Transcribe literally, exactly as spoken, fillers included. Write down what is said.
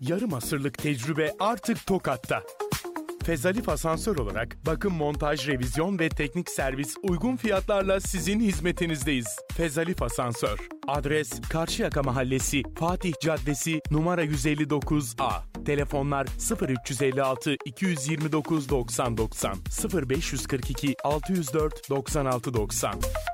Yarım asırlık tecrübe artık Tokat'ta. Fezalif Asansör olarak bakım, montaj, revizyon ve teknik servis uygun fiyatlarla sizin hizmetinizdeyiz. Fezalif Asansör. Adres Karşıyaka Mahallesi, Fatih Caddesi, numara yüz elli dokuz A. Telefonlar sıfır üç elli altı iki yüz yirmi dokuz doksan doksan, sıfır beş kırk iki altı yüz dört doksan altı doksan.